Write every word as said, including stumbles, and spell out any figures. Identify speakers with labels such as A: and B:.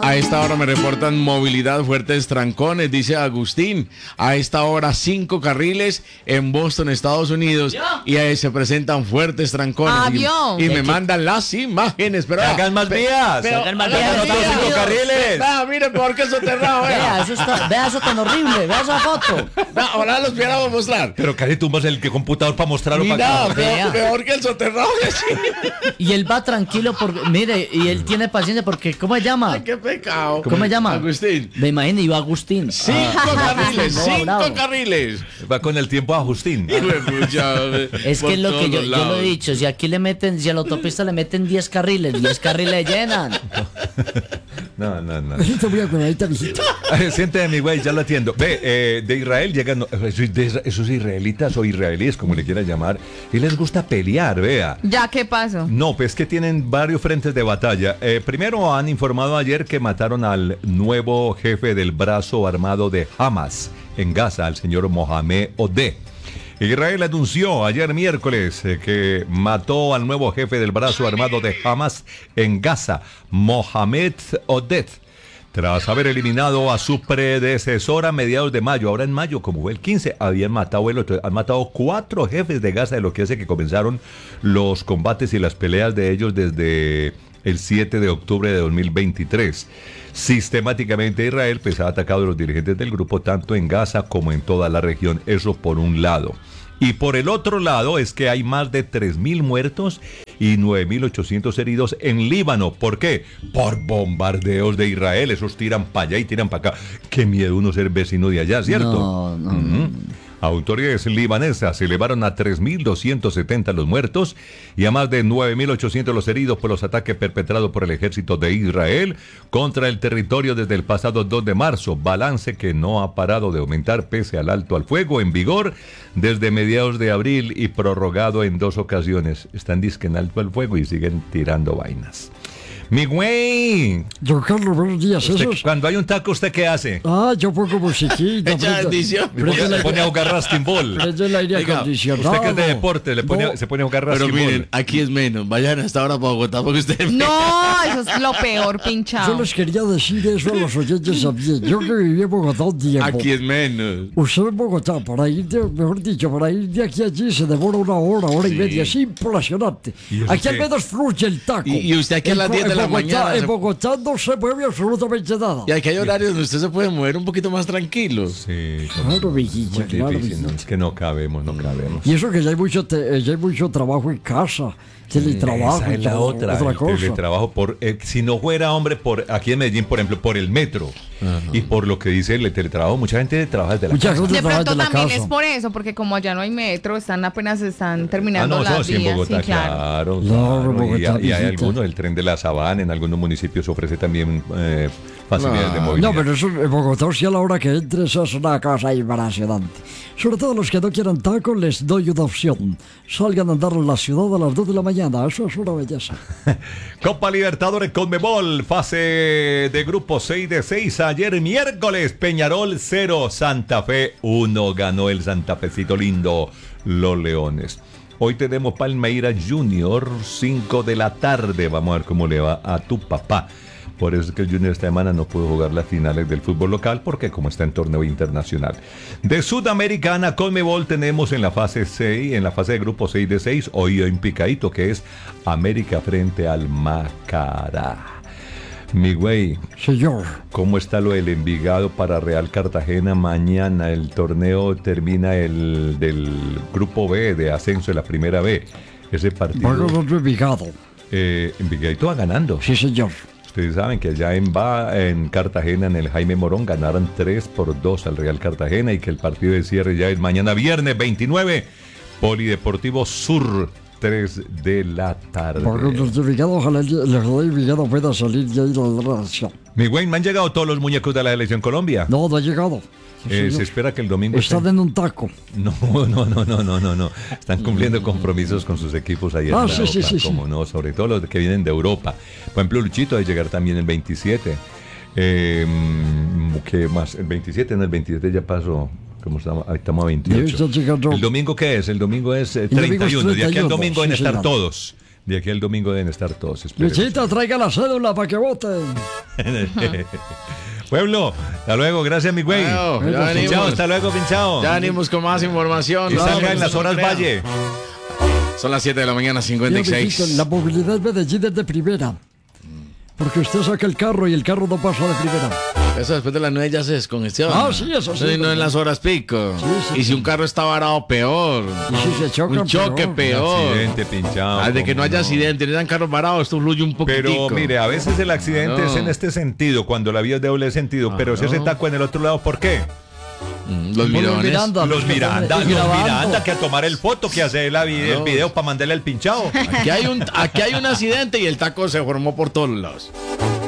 A: A esta hora me reportan movilidad, fuertes trancones, dice Agustín. A esta hora cinco carriles en Boston, Estados Unidos. Y ahí se presentan fuertes trancones.
B: Avión.
A: Y, y me mandan las imágenes. Pero
C: hagan más vías.
A: Pero,
C: hagan más
A: vías.
C: vías. cinco carriles.
A: Ah, mire, ¿por qué soterrado?
D: Vea, eso está, vea eso tan horrible. Vea esa foto.
A: No, ahora los viéramos mostrar.
C: Pero Cari, tú vas el que computador para mostrarlo.
A: Mira,
C: para
A: peor, peor que el soterrado.
D: Y él va tranquilo porque, mire, y él tiene paciencia porque, ¿cómo se llama?
A: Ay, qué pecado.
D: ¿Cómo se llama?
A: Agustín.
D: Me imagino, iba Agustín.
A: Cinco
D: Ah.
A: carriles,
D: No,
A: cinco
D: bravo.
A: carriles.
C: Va con el tiempo a Justín.
D: Es que es lo que yo, yo lo he dicho, si aquí le meten, si a la autopista le meten diez carriles, diez carriles llenan.
C: No, no, no.
D: Está muy acuerdadita, mijito.
C: Siénteme, mi güey, ya lo atiendo. Ve, eh, de Israel llegan esos, de esos israelitas o israelíes, como le quieran llamar, y les gusta pelear, vea.
B: ¿Ya qué pasó?
C: No, pues que tienen varios frentes de batalla. Eh, primero han informado ayer que mataron al nuevo jefe del brazo armado de Hamas en Gaza, al señor Mohamed Odeh. Israel anunció ayer miércoles eh, que mató al nuevo jefe del brazo armado de Hamas en Gaza, Mohamed Odeh, tras haber eliminado a su predecesor a mediados de mayo. Ahora en mayo, como fue el quince, habían matado el otro, han matado cuatro jefes de Gaza, de lo que hace que comenzaron los combates y las peleas de ellos desde el siete de octubre de dos mil veintitrés. Sistemáticamente Israel pues, ha atacado a los dirigentes del grupo tanto en Gaza como en toda la región. Eso por un lado. Y por el otro lado es que hay más de tres mil muertos y nueve mil ochocientos heridos en Líbano. ¿Por qué? Por bombardeos de Israel. Esos tiran para allá y tiran para acá. Qué miedo uno ser vecino de allá, ¿cierto?
D: No, no,
C: Uh-huh.
D: no.
C: Autoridades libanesas elevaron a tres mil doscientos setenta los muertos y a más de nueve mil ochocientos los heridos por los ataques perpetrados por el ejército de Israel contra el territorio desde el pasado dos de marzo. Balance que no ha parado de aumentar pese al alto al fuego en vigor desde mediados de abril y prorrogado en dos ocasiones. Están disque en alto al fuego y siguen tirando vainas. Mi güey.
E: Don Carlos, buenos días.
C: Usted,
E: ¿Esos?
C: cuando hay un taco, ¿usted qué hace?
E: Ah, yo pongo musiquita.
A: Echa bendición.
C: Le pone, le pone a jugar rasquimbol.
E: Prende el aire
A: Oiga,
E: acondicionado.
C: Usted que es de deporte, le pone,
E: No.
C: se pone a jugar
A: Pero
C: rasquimbol.
A: miren, aquí es menos. Vayan hasta ahora para Bogotá porque ustedes...
B: No, eso es lo peor,
E: Yo
B: pinchado.
E: les quería decir eso a los oyentes también. Yo que viví en Bogotá un tiempo.
A: Aquí es menos.
E: Usted en Bogotá, para ir de, mejor dicho, para ir de aquí a allí se demora una hora, hora y
A: Sí.
E: media. Es impresionante.
C: ¿Y eso
E: Aquí al
C: qué?
E: menos fluye el taco.
A: Y- y usted aquí a
E: En
A: las
E: Bo-
A: diez de
E: en
A: la
E: Bogotá-
A: mañana
E: En
A: se-
E: Bogotá no se mueve absolutamente nada.
A: Y aquí hay horarios donde usted se puede mover un poquito más tranquilo.
C: Sí,
E: Claro, mijito,
C: muy
E: claro,
C: difícil, ¿no?
E: mijito.
C: Es que no cabemos, no cabemos.
E: Y eso que ya hay mucho, te- eh, ya hay mucho trabajo en casa, teletrabajo,
C: Esa
E: y
C: es la
E: todo,
C: otra,
E: otra
C: el
E: cosa.
C: teletrabajo por, eh, si no fuera hombre, por aquí en Medellín, por ejemplo, por el metro y por lo que dice el teletrabajo, mucha gente trabaja desde la
E: Mucha
C: casa.
E: gente
B: De
E: trabaja
B: pronto
E: desde la
B: también
E: casa.
B: es por eso, porque como allá no hay metro, están apenas están
C: Ah,
B: terminando
C: no,
B: las
C: no, sí, en
B: vías.
C: Bogotá,
B: Sí, claro.
C: claro,
E: Claro,
C: claro.
E: Bogotá,
C: y, hay- y hay
E: visita.
C: algunos, el tren de la Sabana, en algunos municipios ofrece también eh, facilidades de
A: No,
C: movilidad.
E: No, pero eso en Bogotá, si a la hora que entres es una cosa impresionante. Sobre todo los que no quieran tacos, les doy una opción. Salgan a andar en la ciudad a las dos de la mañana, eso es una belleza.
C: Copa Libertadores Conmebol, fase de grupo seis de seis. Ayer miércoles, Peñarol cero, Santa Fe uno. Ganó el Santafecito lindo, los Leones. Hoy tenemos Palmeiras Junior, cinco de la tarde. Vamos a ver cómo le va a tu papá. Por eso es que el Junior esta semana no pudo jugar las finales del fútbol local porque como está en torneo internacional. De Sudamericana Conmebol tenemos en la fase seis, en la fase de grupo seis de seis, hoy en picadito, que es América frente al Macará. Mi güey,
E: Señor,
C: ¿cómo está lo del Envigado para Real Cartagena? Mañana el torneo termina el del grupo B de ascenso de la primera B. Ese partido,
E: va con otro Envigado.
C: eh, Envigadito va ganando.
E: Sí, señor.
C: Ustedes saben que allá en, ba, en Cartagena, en el Jaime Morón, ganaron tres por dos al Real Cartagena y que el partido de cierre ya es mañana viernes veintinueve, Polideportivo Sur, tres de la tarde.
E: Va con otro Envigado, ojalá el el Envigado pueda salir ya y la relación.
C: Mi güey, ¿me han llegado todos los muñecos de la selección Colombia?
E: No, no ha llegado. Sí,
C: Eh,
E: señor.
C: se espera que el domingo
E: Están
C: estén-
E: en un taco.
C: No, no, no, no, no, no, no. Están cumpliendo compromisos con sus equipos ahí en
E: Ah,
C: la
E: sí, sí,
C: Europa,
E: sí, sí.
C: como no, sobre todo los que vienen de Europa. Por ejemplo, Luchito va a llegar también el veintisiete. Eh, ¿Qué más? El veintisiete, no, el veintisiete ya pasó. ¿Cómo estamos? Ahí estamos a
E: Debe
C: veintiocho.
E: estar llegando.
C: ¿El domingo qué es? El domingo es eh,
E: El domingo es
C: treinta y uno. De aquí al
E: treinta y uno,
C: domingo van a
E: sí,
C: estar
E: señor.
C: todos. De aquí al domingo deben estar todos. Esperemos.
E: Luchita, traiga la cédula para que voten.
C: Pueblo, hasta luego, gracias mi güey.
A: Bueno, ya venimos.
C: Pinchado, hasta luego, pinchado.
A: Ya venimos con más información.
C: Y
A: No,
C: salga
A: pero
C: en las
A: no
C: horas
A: crean.
C: Valle.
A: Son las siete de la mañana, cincuenta y
E: Yo, mijito,
A: seis.
E: la movilidad en Medellín es de primera. Porque usted saca el carro y el carro no pasa de primera.
A: Eso después de las nueve ya se descongestiona.
E: Ah, sí, eso sí.
A: No, no en las horas pico.
E: Sí, sí,
A: y si un carro está varado, peor.
E: Y si se chocan,
A: Un choque
E: peor.
A: peor.
C: Accidente, pinchado.
A: Al de que no
C: cómo
A: haya accidente, no hayan carros varados, esto fluye un poquitico.
C: Pero mire, a veces el accidente
A: No.
C: es en este sentido, cuando la vía es de doble sentido, pero si
A: no.
C: ese taco en el otro lado, ¿por qué?
A: Mm, Los
D: Los
A: mirones.
D: Miranda,
C: Los Miranda,
D: y
C: los
D: grabando.
C: Miranda, que a tomar el foto, que hacer la vi- el
A: No.
C: video para mandarle al pinchado.
A: Aquí hay, un, aquí hay un accidente y el taco se formó por todos lados.